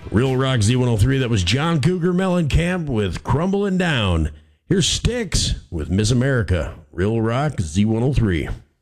Real Rock Z103, that was John Cougar Mellencamp with Crumbling Down. Here's Styx with Miss America. Real Rock Z103.